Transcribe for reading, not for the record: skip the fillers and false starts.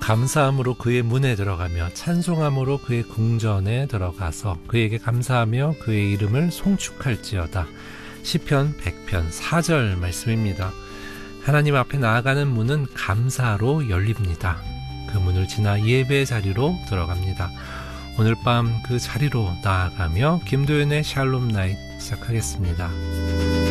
감사함으로 그의 문에 들어가며 찬송함으로 그의 궁전에 들어가서 그에게 감사하며 그의 이름을 송축할지어다. 시편 100편 4절 말씀입니다. 하나님 앞에 나아가는 문은 감사로 열립니다. 그 문을 지나 예배 자리로 들어갑니다. 오늘 밤 그 자리로 나아가며 김도연의 샬롬 나잇 시작하겠습니다.